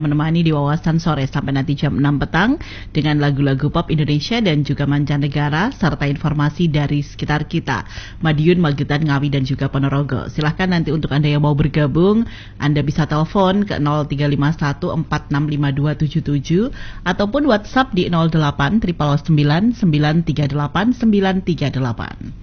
menemani di wawasan sore sampai nanti jam 6 petang dengan lagu-lagu pop Indonesia dan juga mancanegara serta informasi dari sekitar kita, Madiun, Magetan, Ngawi dan juga Ponorogo. Silahkan nanti untuk Anda yang mau bergabung, Anda bisa telepon ke 0351465277 ataupun WhatsApp di 08 939 938 938.